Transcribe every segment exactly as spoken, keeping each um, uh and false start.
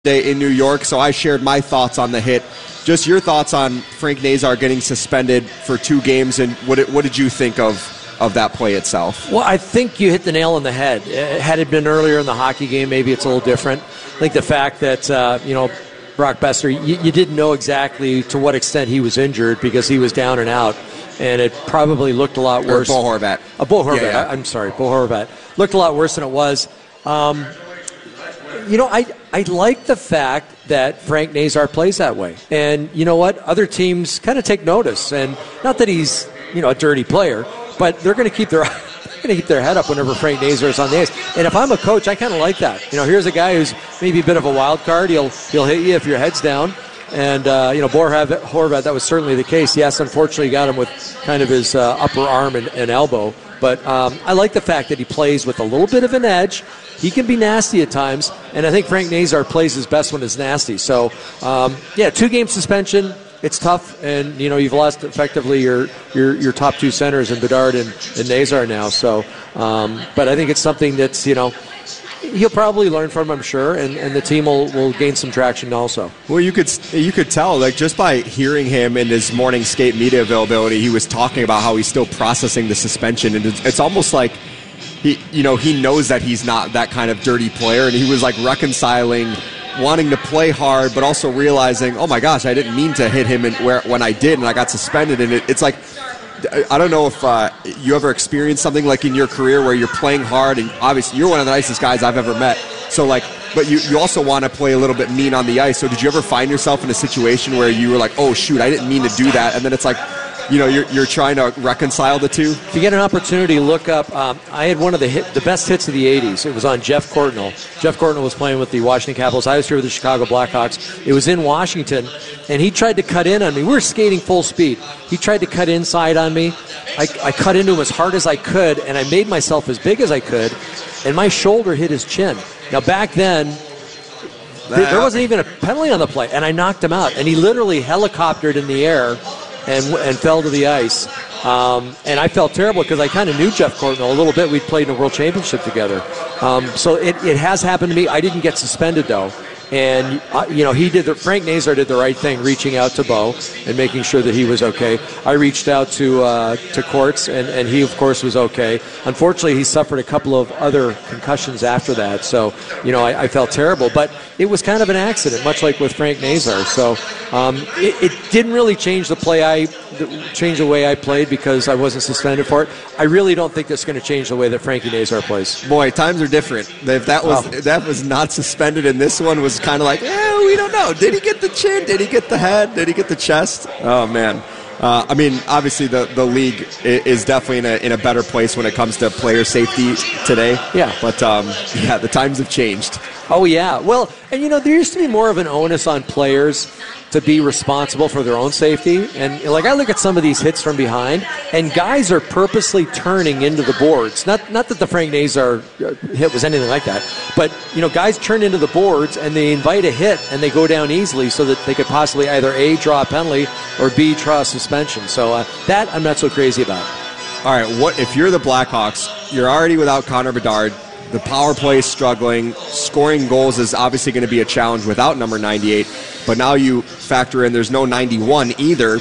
in New York, so I shared my thoughts on the hit. Just your thoughts on Frank Nazar getting suspended for two games, and what it, what did you think of, of that play itself? Well, I think you hit the nail on the head. Had it been earlier in the hockey game, maybe it's a little different. I think the fact that, uh, you know, Brock Boeser, you, you didn't know exactly to what extent he was injured because he was down and out, and it probably looked a lot worse. Or Bo Horvat. Uh, Bo Horvat. Yeah, yeah. I'm sorry, Bo Horvat. Looked a lot worse than it was. Um, you know, I I like the fact that Frank Nazar plays that way. And you know what? Other teams kind of take notice. And not that he's, you know, a dirty player, but they're going to keep their going to keep their head up whenever Frank Nazar is on the ice. And if I'm a coach, I kind of like that. You know, here's a guy who's maybe a bit of a wild card. He'll he'll hit you if your head's down. And, uh, you know, Bo Horvat, that was certainly the case. Yes, unfortunately, got him with kind of his uh, upper arm and, and elbow. But um, I like the fact that he plays with a little bit of an edge. He can be nasty at times, and I think Frank Nazar plays his best when it's nasty. So, um, yeah, two-game suspension. It's tough, and you know you've lost effectively your your, your top two centers in Bedard and, and Nazar now. So, um, but I think it's something that's you know he'll probably learn from, I'm sure, and, and the team will, will gain some traction also. Well, you could you could tell, like, just by hearing him in his morning skate media availability, he was talking about how he's still processing the suspension, and it's, it's almost like he, you know, he knows that he's not that kind of dirty player, and he was like reconciling wanting to play hard, but also realizing, oh my gosh, I didn't mean to hit him in where when I did, and I got suspended, and it, it's like, I don't know if uh, you ever experienced something like in your career where you're playing hard, and obviously you're one of the nicest guys I've ever met. So like, but you, you also want to play a little bit mean on the ice. So did you ever find yourself in a situation where you were like, oh shoot, I didn't mean to do that, and then it's like, you know, you're you're trying to reconcile the two? If you get an opportunity, look up. Um, I had one of the hit, the best hits of the eighties. It was on Jeff Courtnall. Jeff Courtnall was playing with the Washington Capitals. I was here with the Chicago Blackhawks. It was in Washington, and he tried to cut in on me. We were skating full speed. He tried to cut inside on me. I, I cut into him as hard as I could, and I made myself as big as I could, and my shoulder hit his chin. Now, back then, th- there wasn't even a penalty on the play, and I knocked him out, and he literally helicoptered in the air and and fell to the ice. Um, and I felt terrible because I kind of knew Jeff Courtnall a little bit. We'd played in a world championship together. Um, so it, it has happened to me. I didn't get suspended, though. And, uh, you know, he did the, Frank Nazar did the right thing, reaching out to Bo and making sure that he was okay. I reached out to uh, to Courts, and, and he, of course, was okay. Unfortunately, he suffered a couple of other concussions after that. So, you know, I, I felt terrible. But it was kind of an accident, much like with Frank Nazar. So um, it, it didn't really change the play I change the way I played because I wasn't suspended for it. I really don't think that's going to change the way that Frankie Nazar plays. Boy, times are different. If that was oh. if that was not suspended and this one was kind of like, eh, we don't know. Did he get the chin? Did he get the head? Did he get the chest? Oh, man. Uh, I mean, obviously the, the league is definitely in a, in a better place when it comes to player safety today. Yeah. But, um, yeah, the times have changed. Oh, yeah. Well, and, you know, there used to be more of an onus on players to be responsible for their own safety. And, like, I look at some of these hits from behind, and guys are purposely turning into the boards. Not not that the Frank Nazar hit was anything like that, but, you know, guys turn into the boards, and they invite a hit, and they go down easily so that they could possibly either A, draw a penalty, or B, draw a suspension. So uh, that I'm not so crazy about. All right, what if you're the Blackhawks, you're already without Connor Bedard, the power play is struggling, scoring goals is obviously going to be a challenge without number ninety-eight, but now you factor in there's no ninety-one either.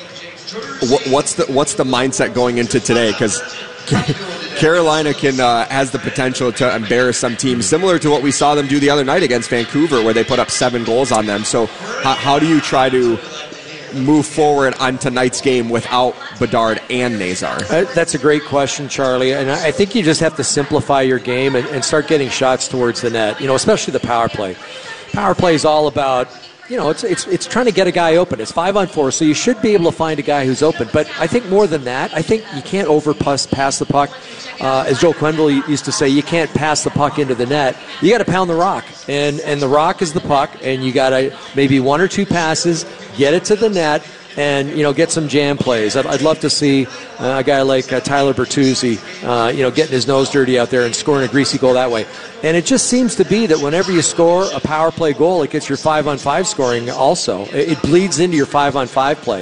What's the what's the mindset going into today? Because Carolina can uh, has the potential to embarrass some teams, similar to what we saw them do the other night against Vancouver, where they put up seven goals on them. So how, how do you try to move forward on tonight's game without Bedard and Nazar? That's a great question, Charlie. And I think you just have to simplify your game and, and start getting shots towards the net, you know, especially the power play. Power play is all about, you know, it's it's it's trying to get a guy open. It's five on four, so you should be able to find a guy who's open. But I think more than that, I think you can't overpass pass the puck. Uh, as Joe Quenneville used to say, you can't pass the puck into the net. You got to pound the rock, and and the rock is the puck, and you got to maybe one or two passes, get it to the net, and you know get some jam plays. I'd, I'd love to see uh, a guy like uh, Tyler Bertuzzi, uh, you know, getting his nose dirty out there and scoring a greasy goal that way. And it just seems to be that whenever you score a power play goal, it gets your five on five scoring also. It, it bleeds into your five on five play.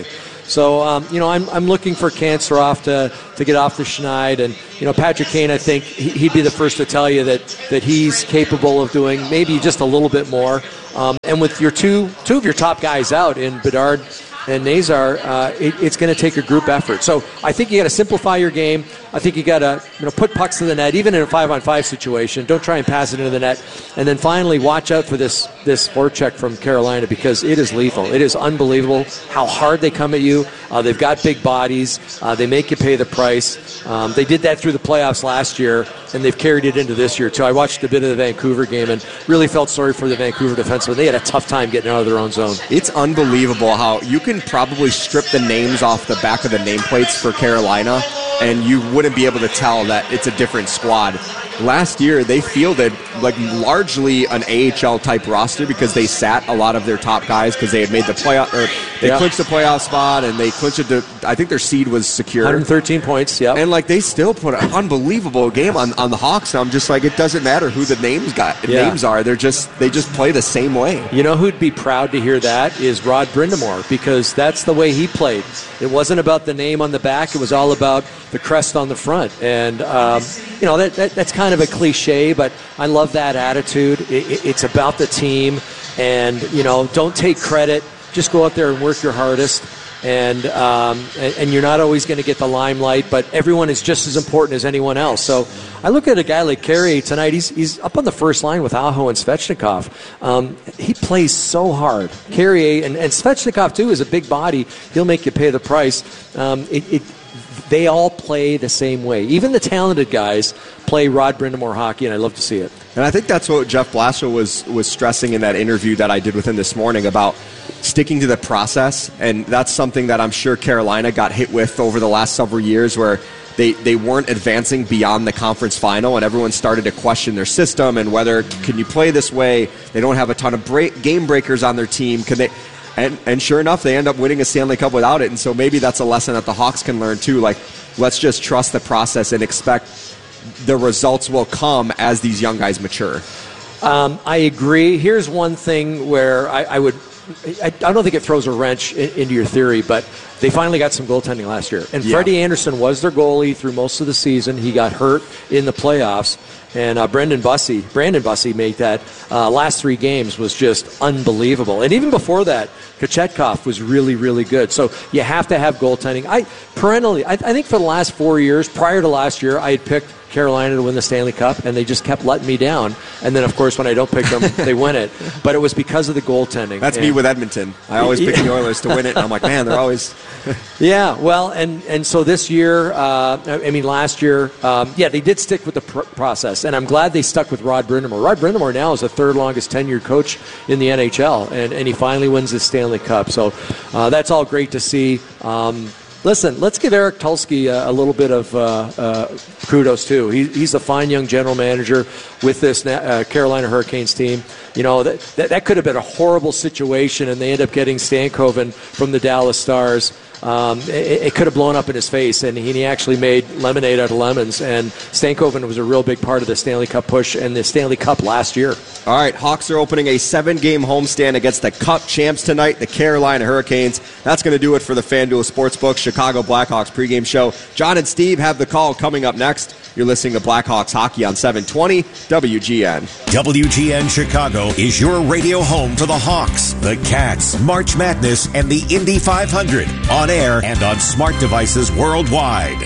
So, um, you know, I'm I'm looking for Kanserov to, to get off the schneid. And, you know, Patrick Kane, I think he, he'd be the first to tell you that, that he's capable of doing maybe just a little bit more. Um, and with your two two of your top guys out in Bedard and Nazar, uh, it, it's going to take a group effort. So I think you got to simplify your game. I think you got to you know put pucks in the net, even in a five-on-five situation. Don't try and pass it into the net. And then finally, watch out for this this forecheck from Carolina, because it is lethal. It is unbelievable how hard they come at you. Uh, they've got big bodies. Uh, they make you pay the price. Um, they did that through the playoffs last year, and they've carried it into this year, too. I watched a bit of the Vancouver game and really felt sorry for the Vancouver defensemen. They had a tough time getting out of their own zone. It's unbelievable how you can probably strip the names off the back of the nameplates for Carolina, and you wouldn't be able to tell that it's a different squad. Last year, they fielded like largely an A H L-type roster because they sat a lot of their top guys because they had made the playoff, or they yeah. clinched the playoff spot, and they clinched it. To, I think their seed was secure. one hundred thirteen points, yeah. And like they still put an unbelievable game on, on the Hawks. And I'm just like, it doesn't matter who the names got yeah. names are. They're just they just play the same way. You know who'd be proud to hear that is Rod Brind'Amour, because that's the way he played. It wasn't about the name on the back. It was all about the crest on the front. And um, you know that, that that's kind of a cliche, but I love that attitude. It, it, it's about the team, and you know, don't take credit. Just go out there and work your hardest. And, um, and and you're not always going to get the limelight, but everyone is just as important as anyone else. So I look at a guy like Carey tonight. He's he's up on the first line with Aho and Svechnikov. Um, he plays so hard. Carey and, and Svechnikov too is a big body. He'll make you pay the price. Um, it, it they all play the same way. Even the talented guys play Rod Brind'Amour hockey, and I love to see it. And I think that's what Jeff Blashill was was stressing in that interview that I did with him this morning about sticking to the process. And that's something that I'm sure Carolina got hit with over the last several years, where they, they weren't advancing beyond the conference final, and everyone started to question their system and whether, can you play this way? They don't have a ton of break, game breakers on their team. Can they? And, and sure enough, they end up winning a Stanley Cup without it. And so maybe that's a lesson that the Hawks can learn too. Like, let's just trust the process and expect the results will come as these young guys mature. Um, I agree. Here's one thing where I, I would I, I don't think it throws a wrench in, into your theory, but they finally got some goaltending last year. And yeah. Freddie Anderson was their goalie through most of the season. He got hurt in the playoffs. And uh, Brendan Bussey, Brandon Bussey made that uh, last three games was just unbelievable. And even before that, Kochetkov was really, really good. So you have to have goaltending. I perennially, I, I think for the last four years, prior to last year, I had picked Carolina to win the Stanley Cup, and they just kept letting me down. And then, of course, when I don't pick them, they win it. But it was because of the goaltending. That's and, me with Edmonton. I always pick the Oilers to win it, and I'm like, man, they're always... yeah, well, and, and so this year, uh, I mean, last year, um, yeah, they did stick with the pr- process, and I'm glad they stuck with Rod Brind'Amour. Rod Brind'Amour now is the third longest tenured coach in the N H L, and, and he finally wins the Stanley Cup. So uh, that's all great to see. Um, Listen, let's give Eric Tulsky a, a little bit of uh, uh, kudos, too. He, he's a fine young general manager with this uh, Carolina Hurricanes team. You know, that, that that could have been a horrible situation, and they end up getting Stankoven from the Dallas Stars. Um, it, it could have blown up in his face, and he, he actually made lemonade out of lemons. And Stankoven was a real big part of the Stanley Cup push and the Stanley Cup last year. All right, Hawks are opening a seven-game homestand against the Cup champs tonight, the Carolina Hurricanes. That's going to do it for the FanDuel Sportsbook Chicago Blackhawks pregame show. John and Steve have the call coming up next. You're listening to Blackhawks Hockey on seven twenty W G N. W G N Chicago is your radio home for the Hawks, the Cats, March Madness, and the Indy five hundred. On air and on smart devices worldwide.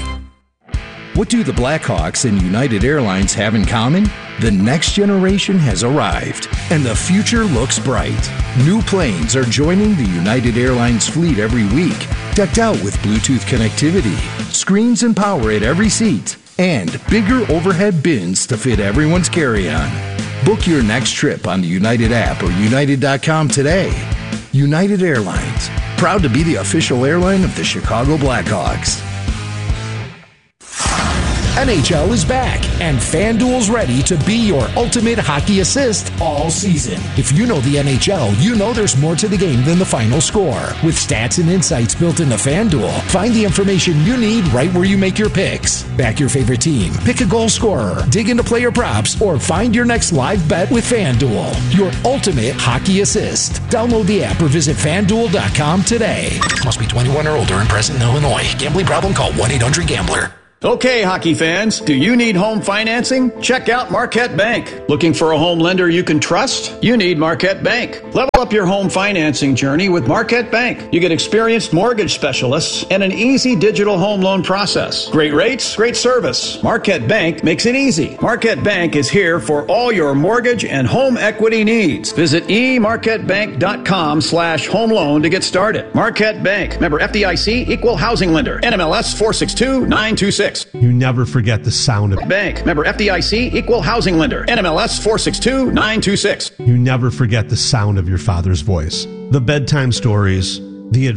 What do the Blackhawks and United Airlines have in common? The next generation has arrived, and the future looks bright. New planes are joining the United Airlines fleet every week, decked out with Bluetooth connectivity, screens and power at every seat, and bigger overhead bins to fit everyone's carry-on. Book your next trip on the United app or united dot com today. United Airlines, proud to be the official airline of the Chicago Blackhawks. N H L is back, and FanDuel's ready to be your ultimate hockey assist all season. If you know the N H L, you know there's more to the game than the final score. With stats and insights built into FanDuel, find the information you need right where you make your picks. Back your favorite team, pick a goal scorer, dig into player props, or find your next live bet with FanDuel, your ultimate hockey assist. Download the app or visit FanDuel dot com today. Must be twenty-one or older and present in Illinois. Gambling problem? Call one eight hundred gambler. Okay, hockey fans, do you need home financing? Check out Marquette Bank. Looking for a home lender you can trust? You need Marquette Bank. Level up your home financing journey with Marquette Bank. You get experienced mortgage specialists and an easy digital home loan process. Great rates, great service. Marquette Bank makes it easy. Marquette Bank is here for all your mortgage and home equity needs. Visit e marquette bank dot com slash home loan to get started. Marquette Bank, member F D I C, equal housing lender, N M L S four six two nine two six. You never forget the sound of Bank, member F D I C, equal housing lender, N M L S four six two nine two six. You never forget the sound of your father's voice. The bedtime stories, the